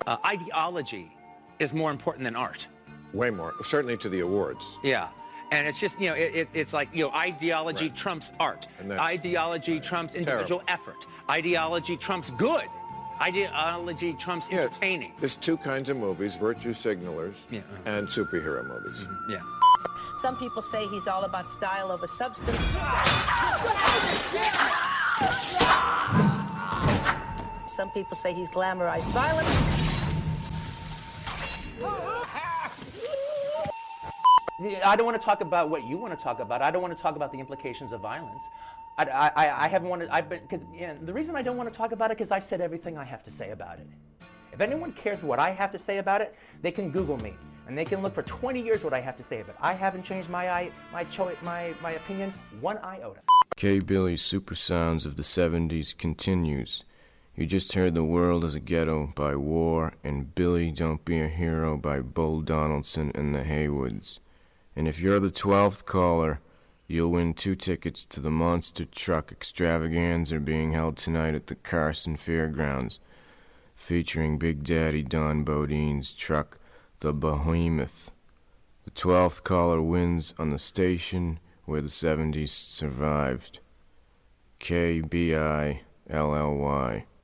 ideology is more important than art. Way more, certainly to the awards. Yeah. And it's just, it's like, ideology trumps art. Ideology trumps individual effort. Ideology trumps good. Ideology trumps entertaining. There's two kinds of movies, virtue signalers and superhero movies. Mm-hmm. Yeah. Some people say he's all about style over substance. Some people say he's glamorized violence. I don't want to talk about what you want to talk about. I don't want to talk about the implications of violence. I haven't wanted, because the reason I don't want to talk about it is because I've said everything I have to say about it. If anyone cares what I have to say about it, they can Google me, and they can look for 20 years what I have to say about it. I haven't changed my opinion one iota. K-Billy's Super Sounds of the 70s continues. You just heard The World is a Ghetto by War and Billy Don't Be a Hero by Bull Donaldson and the Haywoods. And if you're the 12th caller, you'll win 2 tickets to the Monster Truck Extravaganza being held tonight at the Carson Fairgrounds, featuring Big Daddy Don Bodine's truck, the Behemoth. The 12th caller wins on the station where the 70s survived. KBILLY.